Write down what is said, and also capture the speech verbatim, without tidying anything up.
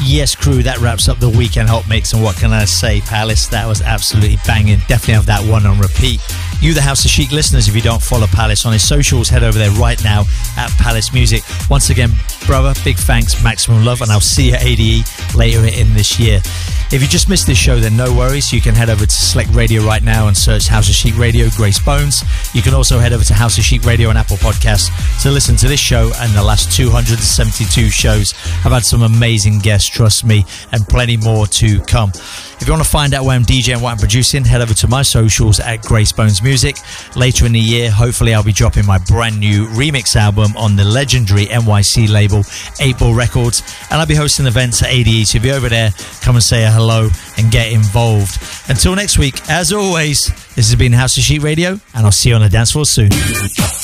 Yes, crew, that wraps up the Weekend Hot Mix. And what can I say, Palace? That was absolutely banging. Definitely have that one on repeat. You, the House of Chic listeners, if you don't follow Palace on his socials, head over there right now at Palace Music. Once again, brother, big thanks, maximum love, and I'll see you at A D E later in this year. If you just missed this show, then no worries. You can head over to Select Radio right now and search House of Chic Radio, Grace Bones. You can also head over to House of Chic Radio and Apple Podcasts to listen to this show and the last two hundred seventy-two shows. I've had some amazing guests, trust me, and plenty more to come. If you want to find out where I'm DJing, what I'm producing, head over to my socials at Grace Bones Music. Later in the year, hopefully I'll be dropping my brand new remix album on the legendary N Y C label, eight ball Records, and I'll be hosting events at A D E, so if you're over there, come and say a hello and get involved. Until next week, as always, this has been House of Chic Radio, and I'll see you on the dance floor soon.